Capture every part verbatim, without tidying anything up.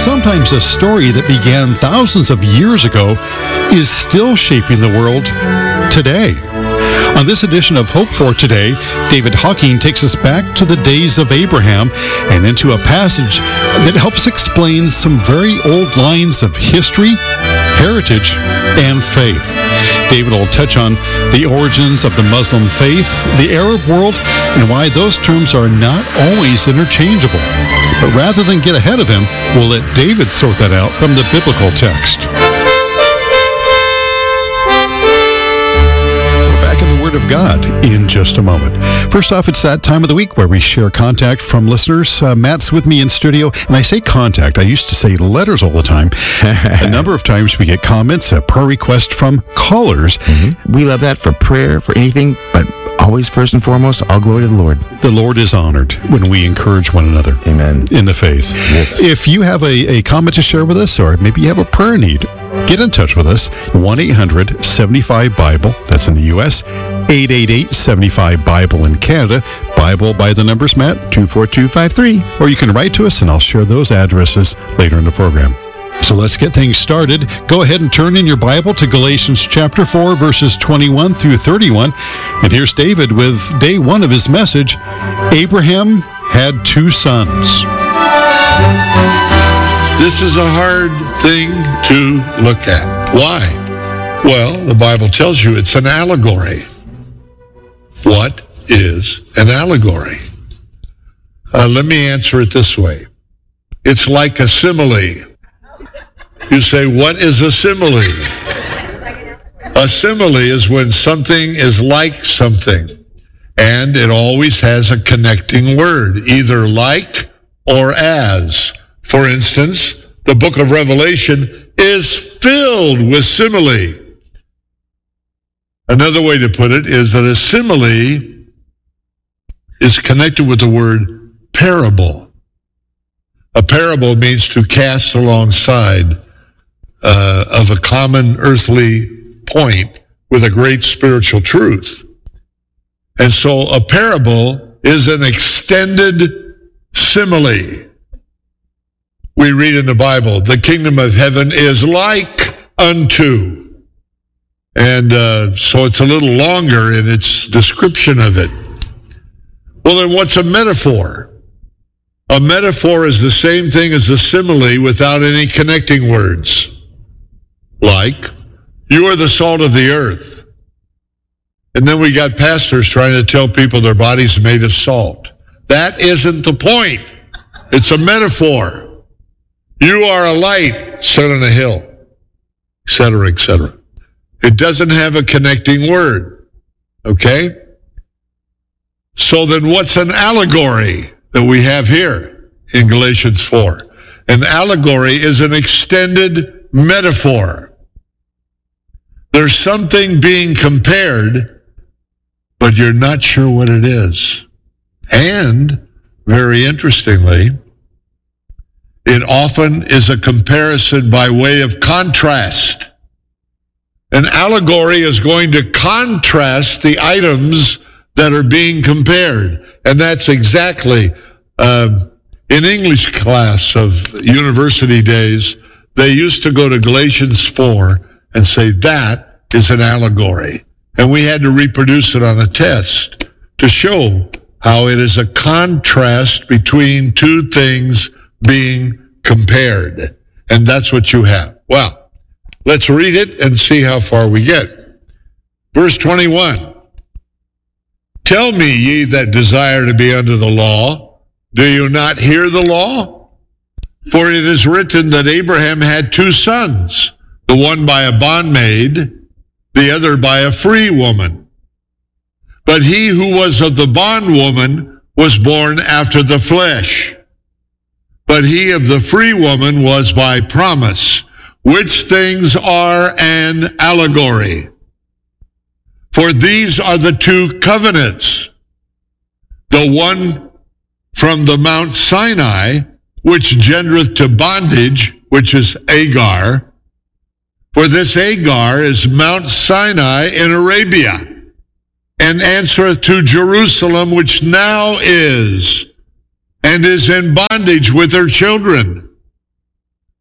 sometimes a story that began thousands of years ago is still shaping the world today. On this edition of Hope for Today, David Hawking takes us back to the days of Abraham and into a passage that helps explain some very old lines of history, heritage, and faith. David will touch on the origins of the Muslim faith, the Arab world, and why those terms are not always interchangeable. But rather than get ahead of him, we'll let David sort that out from the biblical text. Word of God in just a moment. First off, it's that time of the week where we share contact from listeners. Uh, Matt's with me in studio, and I say contact. I used to say letters all the time. A number of times we get comments, a prayer request from callers. Mm-hmm. We love that for prayer, for anything, but always, first and foremost, all glory to the Lord. The Lord is honored when we encourage one another. Amen. In the faith. Yes. If you have a, a comment to share with us, or maybe you have a prayer need, get in touch with us. one eight hundred seventy-five Bible, that's in the U S eight eight eight seventy-five Bible in Canada. Bible by the numbers, Matt? two four two five three. Or you can write to us, and I'll share those addresses later in the program. So let's get things started. Go ahead and turn in your Bible to Galatians chapter four, verses twenty-one through thirty-one. And here's David with day one of his message. Abraham had two sons. This is a hard thing to look at. Why? Well, the Bible tells you it's an allegory. What is an allegory? Uh, let me answer it this way. It's like a simile. You say, what is a simile? A simile is when something is like something, and it always has a connecting word, either like or as. For instance, the book of Revelation is filled with simile. Another way to put it is that a simile is connected with the word parable. A parable means to cast alongside uh, of a common earthly point with a great spiritual truth. And so a parable is an extended simile. We read in the Bible, the kingdom of heaven is like unto. And uh, so it's a little longer in its description of it. Well, then what's a metaphor? A metaphor is the same thing as a simile without any connecting words. Like, you are the salt of the earth. And then we got pastors trying to tell people their body's made of salt. That isn't the point. It's a metaphor. You are a light set on a hill, et cetera, et cetera. It doesn't have a connecting word, okay? So then what's an allegory that we have here in Galatians four? An allegory is an extended metaphor. There's something being compared, but you're not sure what it is. And, very interestingly, it often is a comparison by way of contrast. An allegory is going to contrast the items that are being compared. And that's exactly, uh, in English class of university days, they used to go to Galatians four and say, that is an allegory. And we had to reproduce it on a test to show how it is a contrast between two things being compared. And that's what you have. Well, let's read it and see how far we get. Verse twenty-one. Tell me, ye that desire to be under the law, do you not hear the law? For it is written that Abraham had two sons, the one by a bondmaid, the other by a free woman. But he who was of the bondwoman was born after the flesh. But he of the free woman was by promise, which things are an allegory. For these are the two covenants, the one from the Mount Sinai, which gendereth to bondage, which is Agar. For this Agar is Mount Sinai in Arabia, and answereth to Jerusalem, which now is, and is in bondage with her children.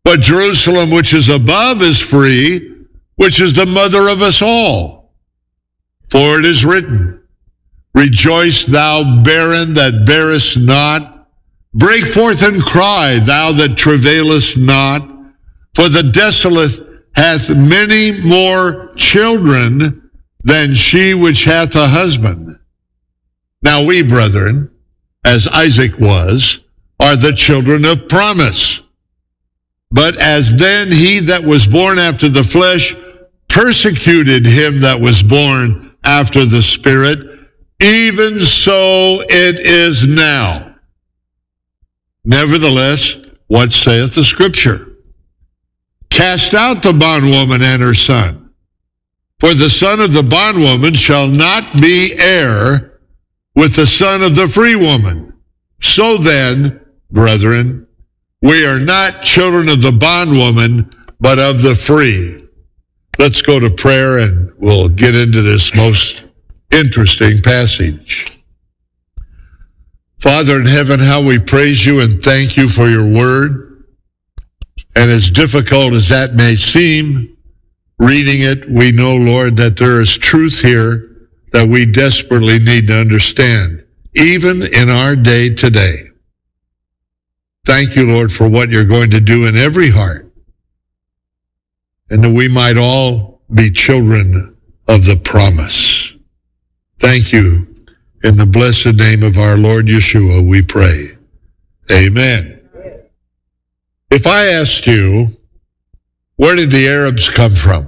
But Jerusalem, which is above, is free, which is the mother of us all. For it is written, Rejoice, thou barren that bearest not. Break forth and cry, thou that travailest not. For the desolate hath many more children than she which hath a husband. Now we, brethren, as Isaac was, are the children of promise. But as then he that was born after the flesh persecuted him that was born after the Spirit, even so it is now. Nevertheless, what saith the Scripture? Cast out the bondwoman and her son, for the son of the bondwoman shall not be heir with the son of the free woman. So then, brethren, we are not children of the bondwoman, but of the free. Let's go to prayer and we'll get into this most interesting passage. Father in heaven, how we praise you and thank you for your word. And as difficult as that may seem, reading it, we know, Lord, that there is truth here that we desperately need to understand, even in our day today. Thank you, Lord, for what you're going to do in every heart, and that we might all be children of the promise. Thank you. In the blessed name of our Lord Yeshua, we pray. Amen. If I asked you, where did the Arabs come from?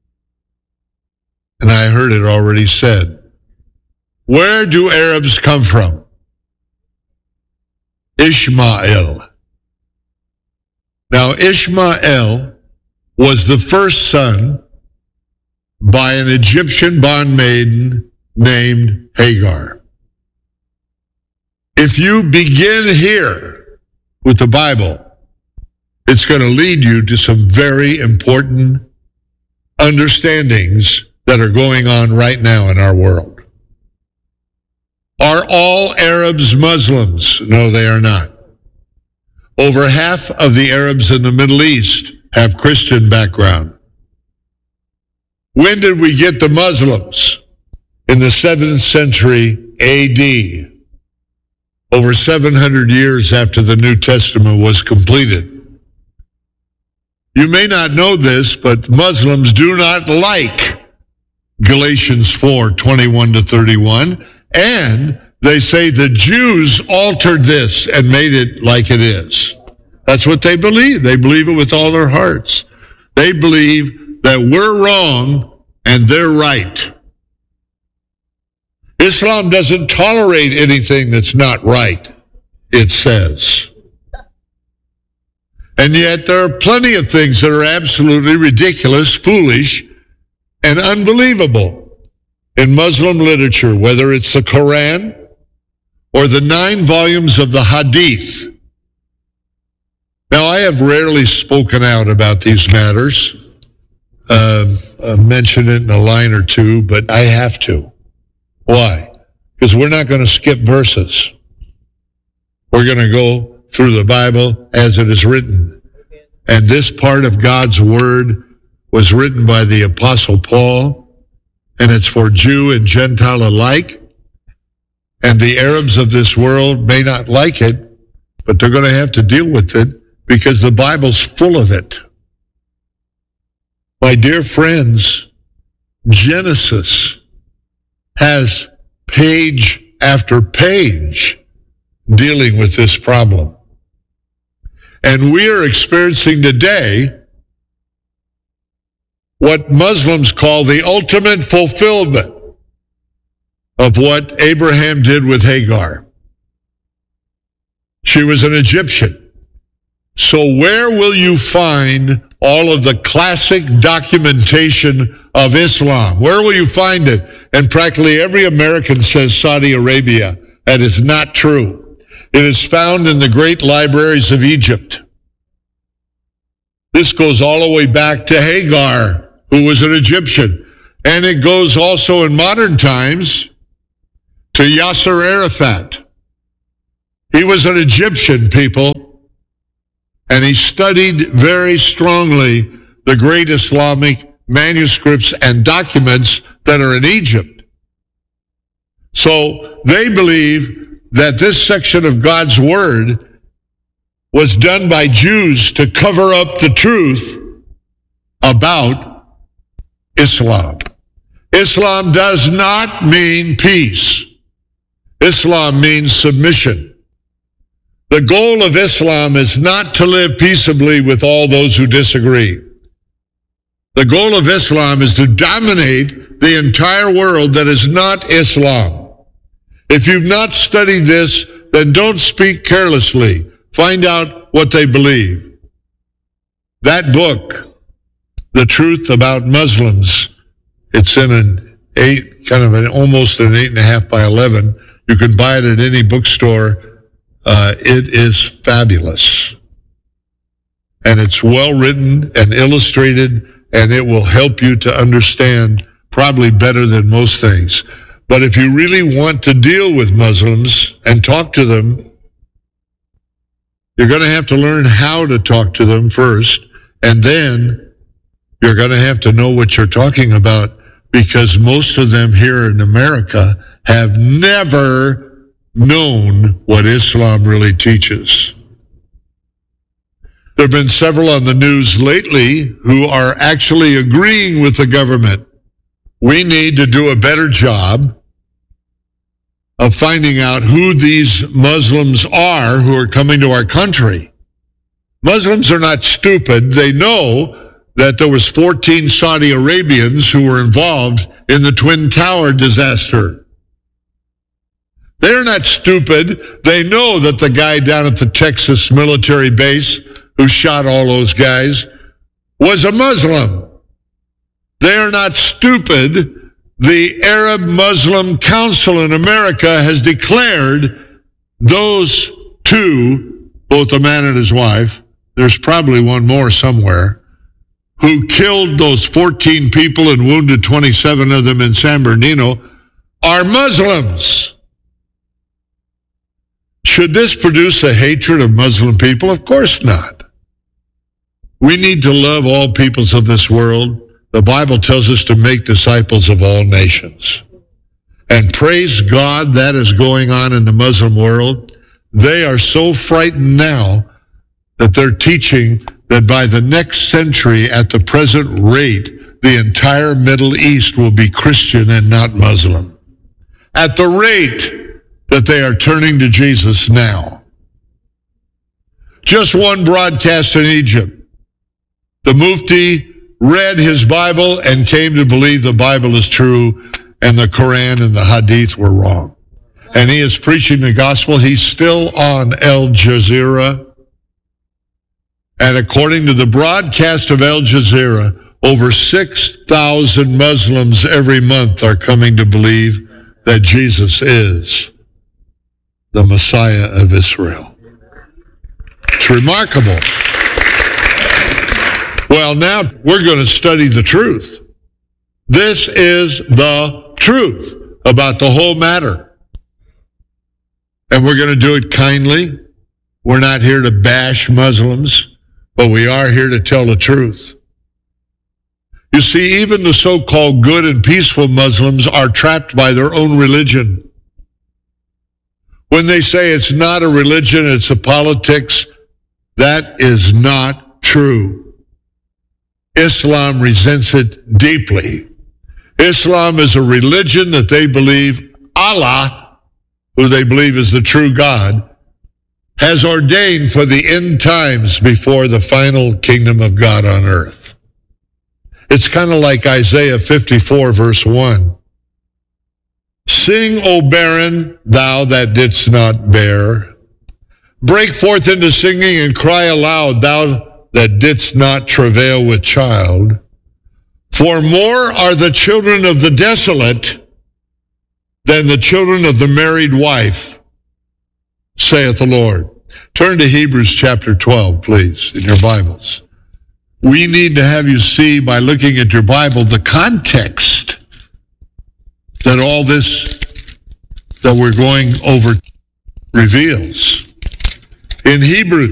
And I heard it already said. Where do Arabs come from? Ishmael. Now, Ishmael was the first son by an Egyptian bondmaiden named Hagar. If you begin here with the Bible, it's going to lead you to some very important understandings that are going on right now in our world. Are all Arabs Muslims? No, they are not. Over half of the Arabs in the Middle East have Christian background. When did we get the Muslims? In the seventh century A D, over seven hundred years after the New Testament was completed. You may not know this, but Muslims do not like Galatians four, twenty-one to thirty-one, and they say the Jews altered this and made it like it is. That's what they believe. They believe it with all their hearts. They believe that we're wrong and they're right. Islam doesn't tolerate anything that's not right, it says. And yet there are plenty of things that are absolutely ridiculous, foolish, and unbelievable in Muslim literature, whether it's the Quran or the nine volumes of the Hadith. Now, I have rarely spoken out about these matters, uh, uh, mentioned it in a line or two, but I have to. Why? Because we're not going to skip verses. We're going to go through the Bible as it is written. And this part of God's Word was written by the Apostle Paul, and it's for Jew and Gentile alike. And the Arabs of this world may not like it, but they're going to have to deal with it because the Bible's full of it. My dear friends, Genesis has page after page dealing with this problem. And we are experiencing today what Muslims call the ultimate fulfillment of what Abraham did with Hagar. She was an Egyptian. So where will you find all of the classic documentation of Islam? Where will you find it? And practically every American says Saudi Arabia. That is not true. It is found in the great libraries of Egypt. This goes all the way back to Hagar, who was an Egyptian. And it goes also in modern times to Yasser Arafat. He was an Egyptian, people. and he studied very strongly the great Islamic manuscripts and documents that are in Egypt. So they believe that this section of God's Word was done by Jews to cover up the truth about Islam. Islam does not mean peace. Islam means submission. The goal of Islam is not to live peaceably with all those who disagree. The goal of Islam is to dominate the entire world that is not Islam. If you've not studied this, then don't speak carelessly. Find out what they believe. That book, The Truth About Muslims, it's in an eight, kind of an almost an eight and a half by eleven. You can buy it at any bookstore. Uh, it is fabulous. And it's well written and illustrated, and it will help you to understand probably better than most things. But if you really want to deal with Muslims and talk to them, you're going to have to learn how to talk to them first, and then you're going to have to know what you're talking about, because most of them here in America have never known what Islam really teaches. There have been several on the news lately who are actually agreeing with the government. We need to do a better job of finding out who these Muslims are who are coming to our country. Muslims are not stupid. They know that there was fourteen Saudi Arabians who were involved in the Twin Tower disaster. They're not stupid. They know that the guy down at the Texas military base who shot all those guys was a Muslim. They are not stupid. The Arab Muslim Council in America has declared those two, both a man and his wife, there's probably one more somewhere, who killed those fourteen people and wounded twenty-seven of them in San Bernardino, are Muslims. Should this produce a hatred of Muslim people? Of course not. We need to love all peoples of this world. The Bible tells us to make disciples of all nations. And praise God, that is going on in the Muslim world. They are so frightened now that they're teaching that by the next century, at the present rate, the entire Middle East will be Christian and not Muslim. At the rate that they are turning to Jesus now. Just one broadcast in Egypt. The Mufti read his Bible and came to believe the Bible is true and the Quran and the Hadith were wrong. And he is preaching the gospel. He's still on Al Jazeera. And according to the broadcast of Al Jazeera, over six thousand Muslims every month are coming to believe that Jesus is the Messiah of Israel. It's remarkable. Well, now we're going to study the truth. This is the truth about the whole matter. And we're going to do it kindly. We're not here to bash Muslims, but we are here to tell the truth. You see, even the so-called good and peaceful Muslims are trapped by their own religion. When they say it's not a religion, it's a politics, that is not true. Islam resents it deeply. Islam is a religion that they believe Allah, who they believe is the true God, has ordained for the end times before the final kingdom of God on earth. It's kind of like Isaiah fifty-four, verse one. Sing, O barren, thou that didst not bear. Break forth into singing and cry aloud, thou that didst not travail with child. For more are the children of the desolate than the children of the married wife, saith the Lord. Turn to Hebrews chapter twelve, please, in your Bibles. We need to have you see, by looking at your Bible, the context that all this that we're going over reveals. In Hebrews